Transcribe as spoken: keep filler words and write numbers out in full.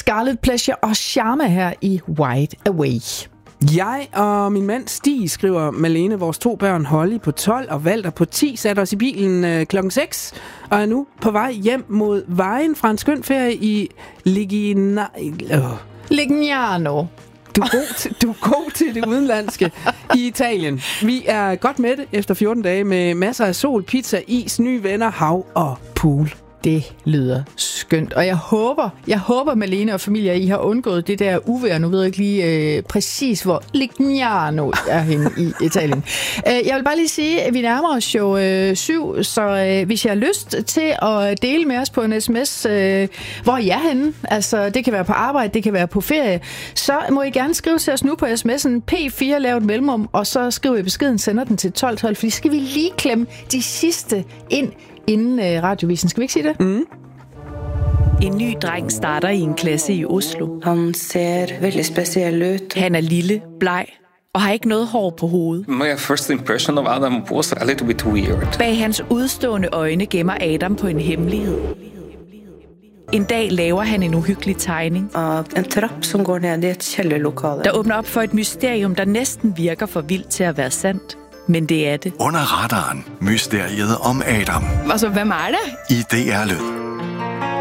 Scarlet Pleasure og Charme her i Wide Away. Jeg og min mand Stig, skriver Malene, vores to børn Holly på tolv og Walter på ti, satte os i bilen øh, klokken seks og er nu på vej hjem mod vejen fra en skøn ferie i Ligina... Øh. Lignano. Du er, god til, du er god til det udenlandske i Italien. Vi er godt med det efter fjorten dage med masser af sol, pizza, is, nye venner, hav og pool. Det lyder skønt, og jeg håber, jeg håber, Malene og familie, I har undgået det der uvejr. Nu ved jeg ikke lige øh, præcis, hvor Lignano er henne i Italien. Jeg vil bare lige sige, at vi nærmer os jo øh, syv, så øh, hvis jeg har lyst til at dele med os på en sms, øh, hvor I er henne, altså det kan være på arbejde, det kan være på ferie, så må I gerne skrive til os nu på sms'en P fire, lav et mellemrum, og så skriver I beskeden, sender den til tolv tolv, fordi skal vi lige klemme de sidste ind inden øh, radiovisen. Skal vi ikke sige det? Mm. En ny dreng starter i en klasse i Oslo. Han ser veldig speciel ud. Han er lille, bleg og har ikke noget hår på hovedet. My first impression of Adam was a little bit weird. Bag hans udstående øjne gemmer Adam på en hemmelighed. En dag laver han en uhyggelig tegning Av en trapp som går ned i et kælderlokale. der åbner op for et mysterium, der næsten virker for vildt til at være sandt. Men det er det. Under radaren. Mysteriet om Adam. Altså, hvem er det? I D R Lyd.